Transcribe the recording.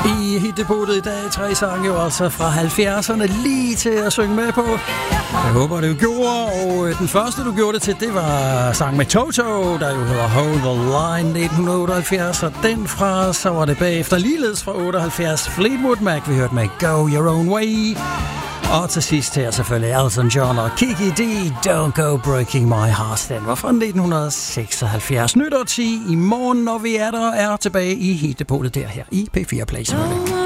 I hitdepotet i dag 3 sange jo altså fra 70'erne lige til at synge med på. Jeg håber, du gjorde, og den første, du gjorde det til, det var sang med Toto, der jo hedder Hold the Line 1978, og den fra, så var det bagefter ligeledes fra 78, Fleetwood Mac, vi hørte med Go Your Own Way. Og til sidst her selvfølgelig Elton John og Kiki D, Don't Go Breaking My Heart. Den var fra 1976. Nytårti i morgen, når vi er tilbage i hitdepotet der her i P4 Play.